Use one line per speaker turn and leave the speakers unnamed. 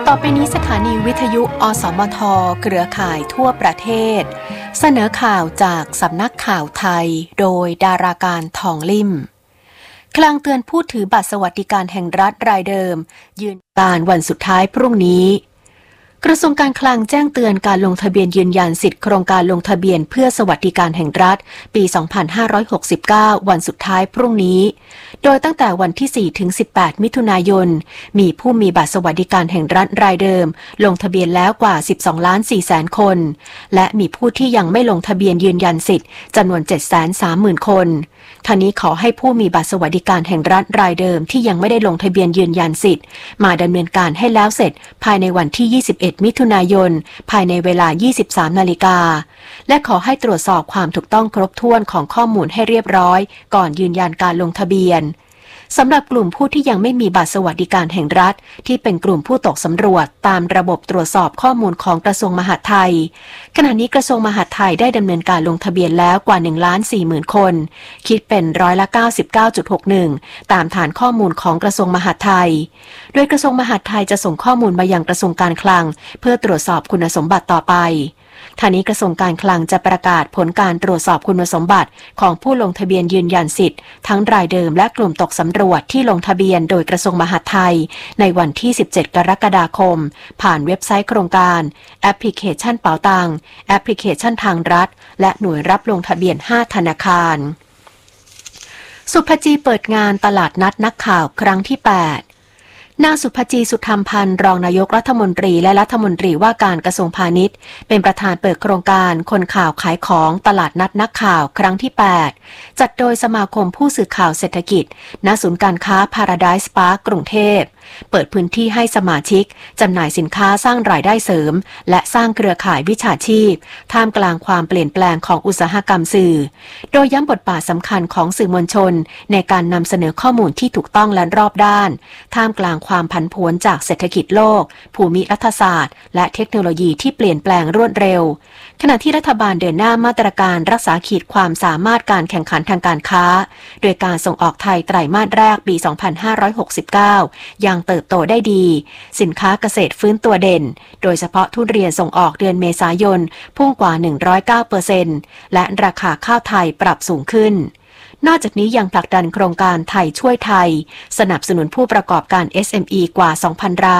ต่อไปนี้สถานีวิทยุอสมทเครือข่ายทั่วประเทศเสนอข่าวจากสำนักข่าวไทยโดยดาราการทองลิ่มคลังเตือนผู้ถือบัตรสวัสดิการแห่งรัฐรายเดิมยืนการวันสุดท้ายพรุ่งนี้กระทรวงการคลังแจ้งเตือนการลงทะเบียนยืนยันสิทธิโครงการลงทะเบียนเพื่อสวัสดิการแห่งรัฐปี 2569 วันสุดท้ายพรุ่งนี้โดยตั้งแต่วันที่ 4 ถึง 18 มิถุนายนมีผู้มีบัตรสวัสดิการแห่งรัฐรายเดิมลงทะเบียนแล้วกว่า 12.4 แสนคนและมีผู้ที่ยังไม่ลงทะเบียนยืนยันสิทธิ์จำนวน 730,000 คนทางนี้ขอให้ผู้มีบัตรสวัสดิการแห่งรัฐรายเดิมที่ยังไม่ได้ลงทะเบียนยืนยันสิทธิ์มาดำเนินการให้แล้วเสร็จภายในวันที่ 21 มิถุนายนภายในเวลา 23 นาฬิกาและขอให้ตรวจสอบความถูกต้องครบถ้วนของข้อมูลให้เรียบร้อยก่อนยืนยันการลงทะเบียนสำหรับกลุ่มผู้ที่ยังไม่มีบัตรสวัสดิการแห่งรัฐที่เป็นกลุ่มผู้ตกสำรวจตามระบบตรวจสอบข้อมูลของกระทรวงมหาดไทยขณะนี้กระทรวงมหาดไทยได้ดำเนินการลงทะเบียนแล้วกว่า 1,40,000 คนคิดเป็น99.61%ตามฐานข้อมูลของกระทรวงมหาดไทยโดยกระทรวงมหาดไทยจะส่งข้อมูลมายังกระทรวงการคลังเพื่อตรวจสอบคุณสมบัติต่อไปทางนี้กระทรวงการคลังจะประกาศผลการตรวจสอบคุณสมบัติของผู้ลงทะเบียนยืนยันสิทธิ์ทั้งรายเดิมและกลุ่มตกสำรวจที่ลงทะเบียนโดยกระทรวงมหาดไทยในวันที่ 17 กรกฎาคมผ่านเว็บไซต์โครงการแอปพลิเคชันเป๋าตังแอปพลิเคชันทางรัฐและหน่วยรับลงทะเบียน 5 ธนาคารสุภจีเปิดงานตลาดนัดนักข่าวครั้งที่ 8นางสุภจีสุธรรมพันธ์รองนายกรัฐมนตรีและรัฐมนตรีว่าการกระทรวงพาณิชย์เป็นประธานเปิดโครงการคนข่าวขายของตลาดนัดนักข่าวครั้งที่ 8จัดโดยสมาคมผู้สื่อข่าวเศรษฐกิจณศูนย์การค้า Paradise Park กรุงเทพเปิดพื้นที่ให้สมาชิกจำหน่ายสินค้าสร้างรายได้เสริมและสร้างเครือข่ายวิชาชีพท่ามกลางความเปลี่ยนแปลงของอุตสาหกรรมสื่อโดยย้ำบทบาทสำคัญของสื่อมวลชนในการนำเสนอข้อมูลที่ถูกต้องและรอบด้านท่ามกลางความผันผวนจากเศรษฐกิจโลกภูมิรัฐศาสตร์และเทคโนโลยีที่เปลี่ยนแปลงรวดเร็วขณะที่รัฐบาลเดินหน้ามาตรการรักษาขีดความสามารถการแข่งขันทางการค้าโดยการส่งออกไทยไตรมาสแรกปี 2569 ยังเติบโตได้ดีสินค้าเกษตรฟื้นตัวเด่นโดยเฉพาะทุเรียนส่งออกเดือนเมษายนพุ่งกว่า 109% และราคาข้าวไทยปรับสูงขึ้นนอกจากนี้ยังผลักดันโครงการไทยช่วยไทยสนับสนุนผู้ประกอบการ SME กว่า 2,000 ราย